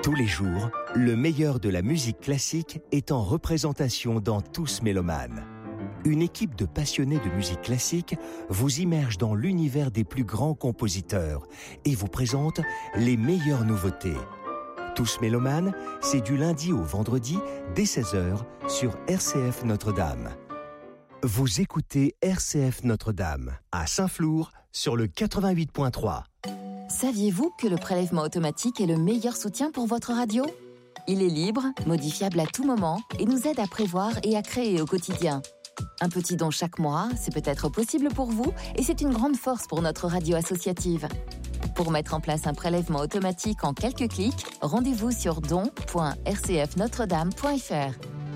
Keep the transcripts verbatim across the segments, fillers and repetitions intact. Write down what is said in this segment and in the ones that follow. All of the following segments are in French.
Tous les jours, le meilleur de la musique classique est en représentation dans Tous Mélomanes. Une équipe de passionnés de musique classique vous immerge dans l'univers des plus grands compositeurs et vous présente les meilleures nouveautés. Tous Mélomanes, c'est du lundi au vendredi dès seize heures sur R C F Notre-Dame. Vous écoutez R C F Notre-Dame à Saint-Flour sur le quatre-vingt-huit point trois. Saviez-vous que le prélèvement automatique est le meilleur soutien pour votre radio ? Il est libre, modifiable à tout moment et nous aide à prévoir et à créer au quotidien. Un petit don chaque mois, c'est peut-être possible pour vous et c'est une grande force pour notre radio associative. Pour mettre en place un prélèvement automatique en quelques clics, rendez-vous sur don point r c f notre dame point f r.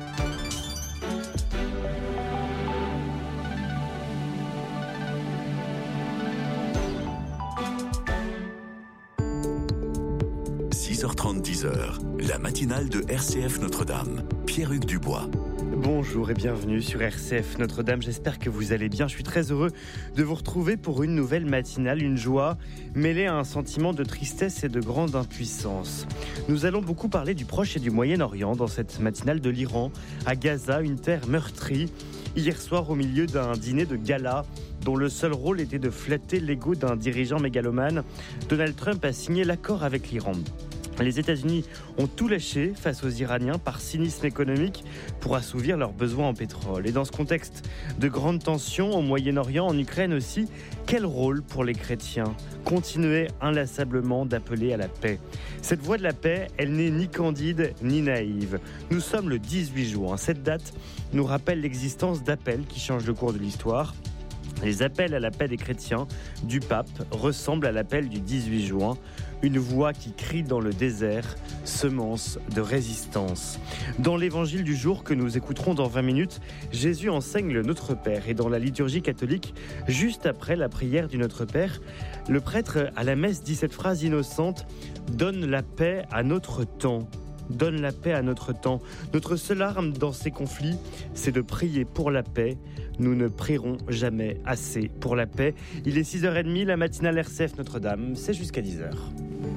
six heures trente, dix heures, la matinale de R C F Notre-Dame. Pierre-Hugues Dubois. Bonjour et bienvenue sur R C F Notre-Dame, j'espère que vous allez bien. Je suis très heureux de vous retrouver pour une nouvelle matinale, une joie mêlée à un sentiment de tristesse et de grande impuissance. Nous allons beaucoup parler du Proche et du Moyen-Orient dans cette matinale, de l'Iran à Gaza, une terre meurtrie. Hier soir, au milieu d'un dîner de gala dont le seul rôle était de flatter l'ego d'un dirigeant mégalomane, Donald Trump a signé l'accord avec l'Iran. Les États-Unis ont tout lâché face aux Iraniens par cynisme économique pour assouvir leurs besoins en pétrole. Et dans ce contexte de grandes tensions au Moyen-Orient, en Ukraine aussi, quel rôle pour les chrétiens ? Continuer inlassablement d'appeler à la paix. Cette voie de la paix, elle n'est ni candide ni naïve. Nous sommes le dix-huit juin. Cette date nous rappelle l'existence d'appels qui changent le cours de l'histoire. Les appels à la paix des chrétiens du pape ressemblent à l'appel du dix-huit juin, une voix qui crie dans le désert, semence de résistance. Dans l'évangile du jour que nous écouterons dans vingt minutes, Jésus enseigne le Notre Père et dans la liturgie catholique, juste après la prière du Notre Père, le prêtre à la messe dit cette phrase innocente « Donne la paix à notre temps ». Donne la paix à notre temps. Notre seule arme dans ces conflits, c'est de prier pour la paix. Nous ne prierons jamais assez pour la paix. Il est six heures trente, la matinale R C F Notre-Dame, c'est jusqu'à dix heures.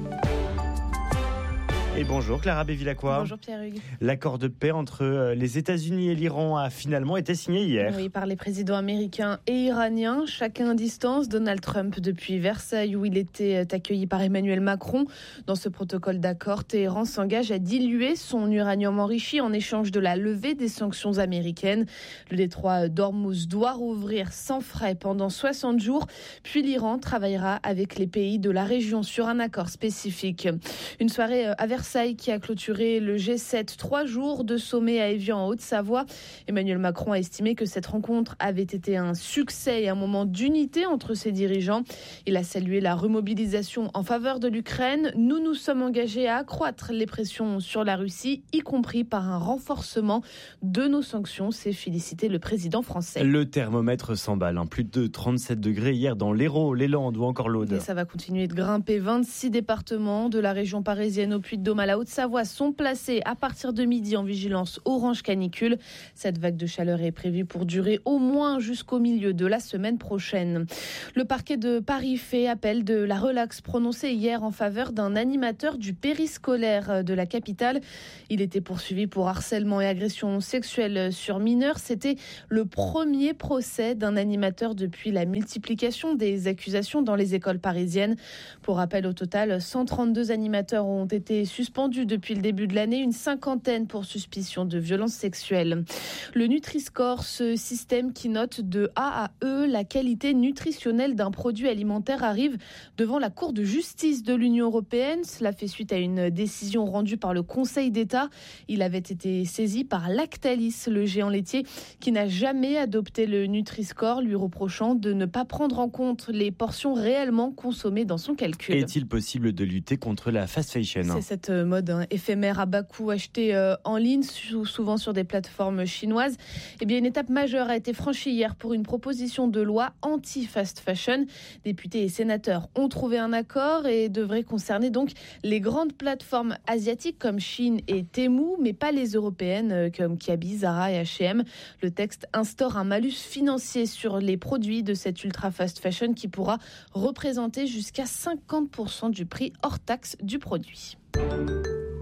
Et bonjour Clara Bévilacqua. Bonjour Pierre-Hugues. L'accord de paix entre les États-Unis et l'Iran a finalement été signé hier. Oui, par les présidents américains et iraniens, chacun à distance. Donald Trump depuis Versailles où il était accueilli par Emmanuel Macron. Dans ce protocole d'accord, Téhéran s'engage à diluer son uranium enrichi en échange de la levée des sanctions américaines. Le détroit d'Ormuz doit rouvrir sans frais pendant soixante jours. Puis l'Iran travaillera avec les pays de la région sur un accord spécifique. Une soirée à Versailles qui a clôturé le G sept, trois jours de sommet à Évian en Haute-Savoie. Emmanuel Macron a estimé que cette rencontre avait été un succès et un moment d'unité entre ses dirigeants. Il a salué la remobilisation en faveur de l'Ukraine. Nous nous sommes engagés à accroître les pressions sur la Russie, y compris par un renforcement de nos sanctions, s'est félicité le président français. Le thermomètre s'emballe, hein. Plus de trente-sept degrés hier dans l'Hérault, les Landes ou encore l'Aude. Et ça va continuer de grimper. vingt-six départements de la région parisienne au Puy-de-Dôme à la Haute-Savoie sont placés à partir de midi en vigilance orange canicule. Cette vague de chaleur est prévue pour durer au moins jusqu'au milieu de la semaine prochaine. Le parquet de Paris fait appel de la relaxe prononcée hier en faveur d'un animateur du périscolaire de la capitale. Il était poursuivi pour harcèlement et agression sexuelle sur mineurs. C'était le premier procès d'un animateur depuis la multiplication des accusations dans les écoles parisiennes. Pour rappel, au total, cent trente-deux animateurs ont été suspendus depuis le début de l'année, une cinquantaine pour suspicion de violences sexuelles. Le Nutri-Score, ce système qui note de A à E la qualité nutritionnelle d'un produit alimentaire, arrive devant la Cour de justice de l'Union européenne. Cela fait suite à une décision rendue par le Conseil d'État. Il avait été saisi par Lactalis, le géant laitier, qui n'a jamais adopté le Nutri-Score, lui reprochant de ne pas prendre en compte les portions réellement consommées dans son calcul. Est-il possible de lutter contre la fast fashion ? C'est cette mode hein, éphémère à bas coût achetée euh, en ligne, souvent sur des plateformes chinoises. Eh bien, une étape majeure a été franchie hier pour une proposition de loi anti-fast fashion. Députés et sénateurs ont trouvé un accord et devrait concerner donc les grandes plateformes asiatiques comme Chine et Temu, mais pas les européennes comme Kiabi, Zara et H et M. Le texte instaure un malus financier sur les produits de cette ultra fast fashion qui pourra représenter jusqu'à cinquante pour cent du prix hors taxe du produit.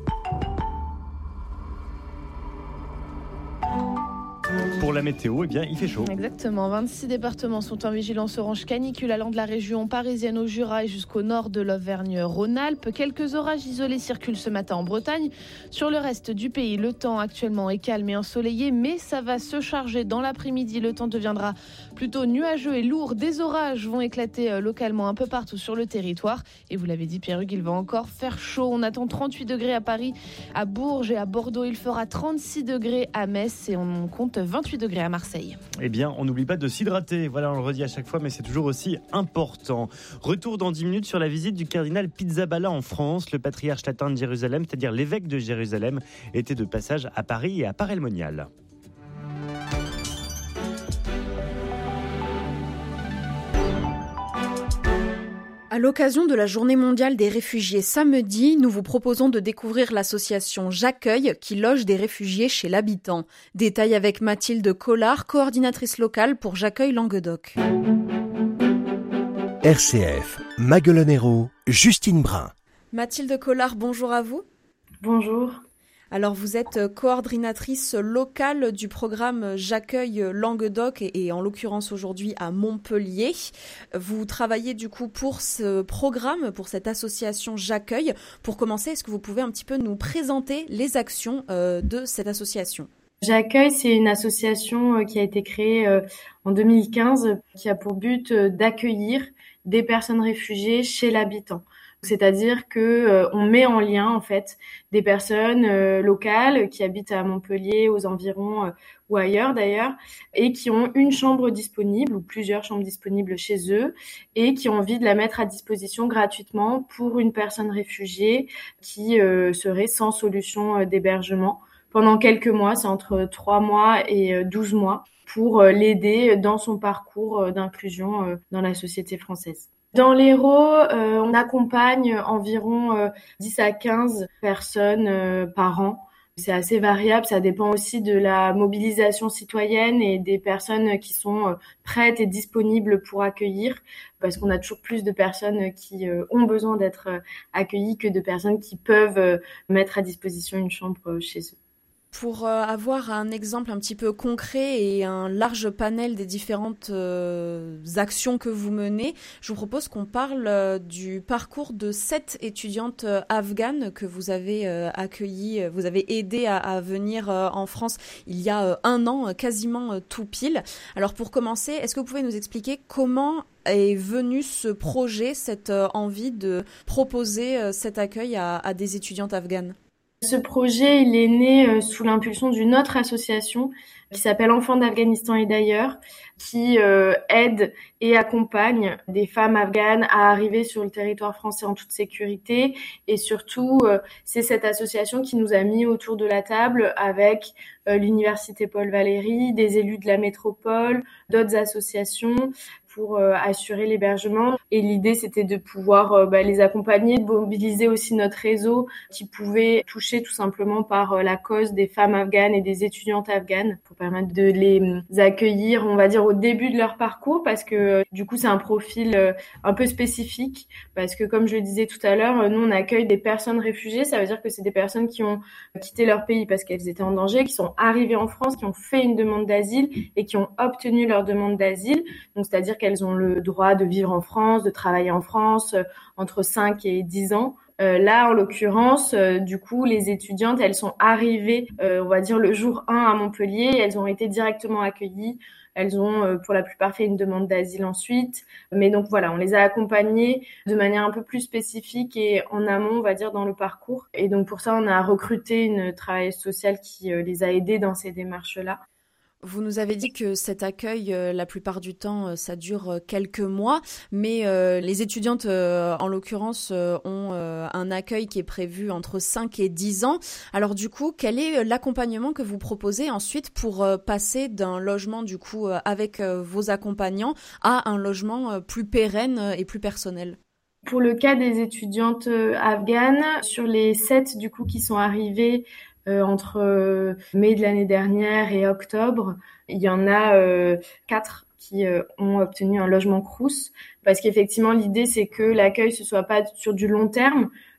Pour la météo, eh bien, il fait chaud. Exactement. vingt-six départements sont en vigilance orange canicule allant de la région parisienne au Jura et jusqu'au nord de l'Auvergne-Rhône-Alpes. Quelques orages isolés circulent ce matin en Bretagne. Sur le reste du pays, le temps actuellement est calme et ensoleillé, mais ça va se charger dans l'après-midi. Le temps deviendra plutôt nuageux et lourd. Des orages vont éclater localement un peu partout sur le territoire. Et vous l'avez dit, Pierre-Hugues, il va encore faire chaud. On attend trente-huit degrés à Paris, à Bourges et à Bordeaux. Il fera trente-six degrés à Metz et on compte vingt-huit degrés à Marseille. Eh bien, on n'oublie pas de s'hydrater. Voilà, on le redit à chaque fois, mais c'est toujours aussi important. Retour dans dix minutes sur la visite du cardinal Pizzaballa en France. Le patriarche latin de Jérusalem, c'est-à-dire l'évêque de Jérusalem, était de passage à Paris et à Paray-le-Monial. À l'occasion de la Journée mondiale des réfugiés samedi, nous vous proposons de découvrir l'association J'accueille qui loge des réfugiés chez l'habitant. Détail avec Mathilde Collard, coordinatrice locale pour J'accueille Languedoc. R C F, Maguelonero, Justine Brun. Mathilde Collard, bonjour à vous. Bonjour. Alors vous êtes coordinatrice locale du programme J'accueille Languedoc et, et en l'occurrence aujourd'hui à Montpellier. Vous travaillez du coup pour ce programme, pour cette association J'accueille. Pour commencer, est-ce que vous pouvez un petit peu nous présenter les actions euh, de cette association ? J'accueille, c'est une association qui a été créée en deux mille quinze qui a pour but d'accueillir des personnes réfugiées chez l'habitant. C'est-à-dire que euh, on met en lien en fait des personnes euh, locales qui habitent à Montpellier, aux environs euh, ou ailleurs d'ailleurs, et qui ont une chambre disponible ou plusieurs chambres disponibles chez eux et qui ont envie de la mettre à disposition gratuitement pour une personne réfugiée qui euh, serait sans solution euh, d'hébergement pendant quelques mois, c'est entre trois mois et euh, douze mois, pour euh, l'aider dans son parcours euh, d'inclusion euh, dans la société française. Dans l'Hérault, euh, on accompagne environ euh, dix à quinze personnes euh, par an. C'est assez variable, ça dépend aussi de la mobilisation citoyenne et des personnes qui sont euh, prêtes et disponibles pour accueillir, parce qu'on a toujours plus de personnes qui euh, ont besoin d'être euh, accueillies que de personnes qui peuvent euh, mettre à disposition une chambre euh, chez eux. Pour euh, avoir un exemple un petit peu concret et un large panel des différentes euh, actions que vous menez, je vous propose qu'on parle euh, du parcours de sept étudiantes euh, afghanes que vous avez euh, accueillies, vous avez aidé à, à venir euh, en France il y a euh, un an, euh, quasiment euh, tout pile. Alors pour commencer, est-ce que vous pouvez nous expliquer comment est venu ce projet, cette euh, envie de proposer euh, cet accueil à, à des étudiantes afghanes ? Ce projet, il est né sous l'impulsion d'une autre association qui s'appelle Enfants d'Afghanistan et d'ailleurs, qui euh, aide et accompagne des femmes afghanes à arriver sur le territoire français en toute sécurité. Et surtout, euh, c'est cette association qui nous a mis autour de la table avec euh, l'Université Paul Valéry, des élus de la métropole, d'autres associations pour euh, assurer l'hébergement. Et l'idée, c'était de pouvoir euh, bah, les accompagner, de mobiliser aussi notre réseau qui pouvait toucher tout simplement par euh, la cause des femmes afghanes et des étudiantes afghanes pour permettre de les accueillir, on va dire, au début de leur parcours parce que euh, du coup, c'est un profil euh, un peu spécifique parce que comme je le disais tout à l'heure, euh, nous, on accueille des personnes réfugiées. Ça veut dire que c'est des personnes qui ont quitté leur pays parce qu'elles étaient en danger, qui sont arrivées en France, qui ont fait une demande d'asile et qui ont obtenu leur demande d'asile. Donc, c'est-à-dire qu'elles ont le droit de vivre en France, de travailler en France euh, entre cinq et dix ans. Euh, là, en l'occurrence, euh, du coup, les étudiantes, elles sont arrivées, euh, on va dire, le jour un à Montpellier. Elles ont été directement accueillies. Elles ont, euh, pour la plupart, fait une demande d'asile ensuite. Mais donc, voilà, on les a accompagnées de manière un peu plus spécifique et en amont, on va dire, dans le parcours. Et donc, pour ça, on a recruté une travailleuse sociale qui euh, les a aidées dans ces démarches-là. Vous nous avez dit que cet accueil, euh, la plupart du temps, euh, ça dure euh, quelques mois, mais euh, les étudiantes, euh, en l'occurrence, euh, ont euh, un accueil qui est prévu entre cinq et dix ans. Alors du coup, quel est l'accompagnement que vous proposez ensuite pour euh, passer d'un logement du coup euh, avec euh, vos accompagnants à un logement euh, plus pérenne et plus personnel ? Pour le cas des étudiantes euh, afghanes, sur les sept du coup qui sont arrivées Euh, entre euh, mai de l'année dernière et octobre, il y en a euh, quatre qui euh, ont obtenu un logement Crous parce qu'effectivement l'idée c'est que l'accueil ce soit pas sur du long terme,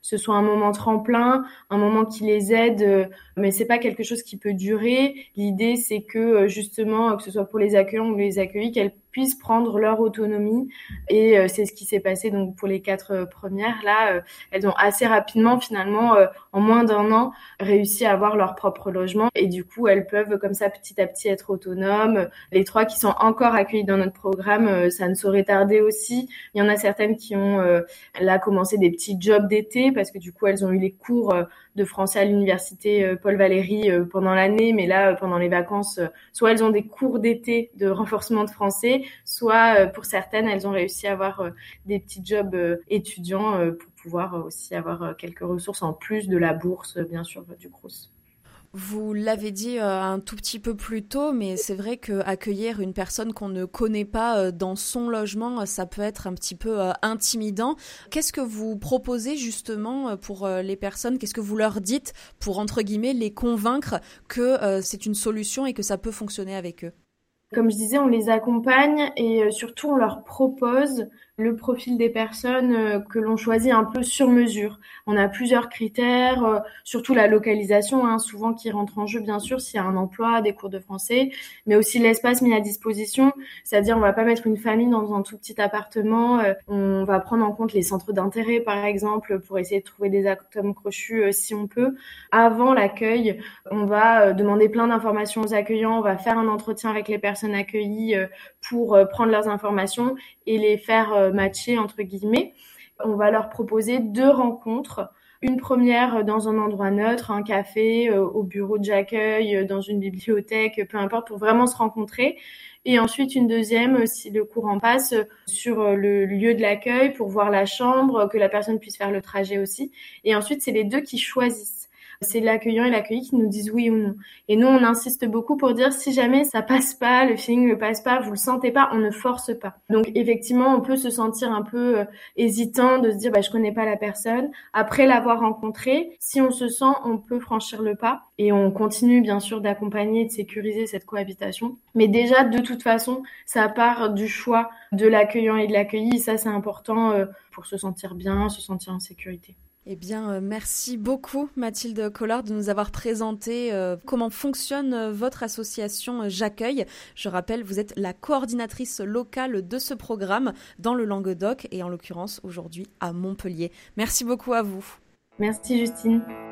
ce soit un moment tremplin, un moment qui les aide, euh, mais c'est pas quelque chose qui peut durer. L'idée, c'est que euh, justement, que ce soit pour les accueillants ou les accueillis, qu'elles puissent prendre leur autonomie. Et euh, c'est ce qui s'est passé donc pour les quatre euh, premières. Là, euh, elles ont assez rapidement, finalement, euh, en moins d'un an, réussi à avoir leur propre logement. Et du coup, elles peuvent comme ça petit à petit être autonomes. Les trois qui sont encore accueillies dans notre programme, euh, ça ne saurait tarder aussi. Il y en a certaines qui ont euh, là commencé des petits jobs d'été parce que du coup, elles ont eu les cours euh, de français à l'université euh, Paul Valéry euh, pendant l'année, mais là, euh, pendant les vacances, euh, soit elles ont des cours d'été de renforcement de français, soit euh, pour certaines, elles ont réussi à avoir euh, des petits jobs euh, étudiants euh, pour pouvoir euh, aussi avoir euh, quelques ressources en plus de la bourse, euh, bien sûr, du Crous. Vous l'avez dit euh, un tout petit peu plus tôt, mais c'est vrai qu'accueillir une personne qu'on ne connaît pas euh, dans son logement, ça peut être un petit peu euh, intimidant. Qu'est-ce que vous proposez justement pour euh, les personnes ? Qu'est-ce que vous leur dites pour, entre guillemets, les convaincre que euh, c'est une solution et que ça peut fonctionner avec eux ? Comme je disais, on les accompagne et euh, surtout on leur propose le profil des personnes euh, que l'on choisit un peu sur mesure. On a plusieurs critères, euh, surtout la localisation, hein, souvent qui rentre en jeu bien sûr s'il y a un emploi, des cours de français, mais aussi l'espace mis à disposition, c'est-à-dire on va pas mettre une famille dans un tout petit appartement, euh, on va prendre en compte les centres d'intérêt par exemple pour essayer de trouver des atomes crochus euh, si on peut. Avant l'accueil, on va euh, demander plein d'informations aux accueillants, on va faire un entretien avec les personnes accueillies euh, pour euh, prendre leurs informations et les faire euh, matcher entre guillemets. On va leur proposer deux rencontres. Une première dans un endroit neutre, un café, euh, au bureau d'accueil, euh, dans une bibliothèque, peu importe, pour vraiment se rencontrer. Et ensuite une deuxième, si le courant passe, sur le lieu de l'accueil pour voir la chambre, que la personne puisse faire le trajet aussi. Et ensuite, c'est les deux qui choisissent. C'est l'accueillant et l'accueilli qui nous disent oui ou non. Et nous, on insiste beaucoup pour dire si jamais ça passe pas, le feeling ne passe pas, vous le sentez pas, on ne force pas. Donc effectivement, on peut se sentir un peu euh, hésitant de se dire bah je connais pas la personne. Après l'avoir rencontrée, si on se sent, on peut franchir le pas et on continue bien sûr d'accompagner et de sécuriser cette cohabitation. Mais déjà, de toute façon, ça part du choix de l'accueillant et de l'accueilli. Et ça, c'est important euh, pour se sentir bien, se sentir en sécurité. Eh bien, euh, merci beaucoup Mathilde Collard de nous avoir présenté euh, comment fonctionne euh, votre association euh, J'accueille. Je rappelle, vous êtes la coordinatrice locale de ce programme dans le Languedoc et en l'occurrence aujourd'hui à Montpellier. Merci beaucoup à vous. Merci Justine.